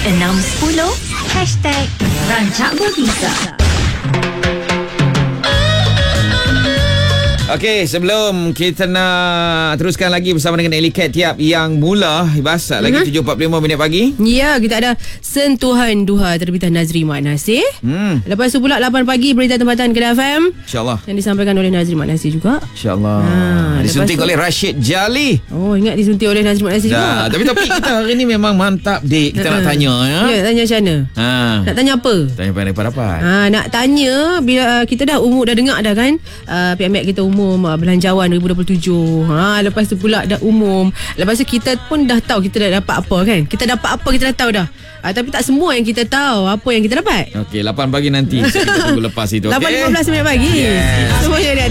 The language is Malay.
610 #Rancak Berbisa. Okey, sebelum kita nak teruskan lagi bersama dengan Elicat Tiap yang mula Bahasa lagi 7.45 minit pagi. Ya, kita ada Sentuhan Duha terbitan Nazri Mak Nasir. Lepas tu pula 8 pagi Berita Tempatan Kedah FM InsyaAllah. yang disampaikan oleh Nazri Mak Nasir juga. InsyaAllah. Disuntik oleh Rashid Jali. Oh, ingat disuntik oleh Nazri Mak Nasir juga. Tapi topik kita hari ni memang mantap, Dik. Kita nak tanya ya. Ya, tanya macam mana? Nak tanya apa? Tanya dapat. Nak tanya bila kita dah umur dah dengar dah kan, pihak kita umum belanjawan 2027. Lepas tu pula dah umum. Lepas tu kita pun dah tahu kita dah dapat apa kan. Kita dapat apa kita dah tahu dah. Tapi tak semua yang kita tahu apa yang kita dapat. Okey, 8 pagi nanti. Kita tunggu lepas itu. 8.15 minit pagi. Semuanya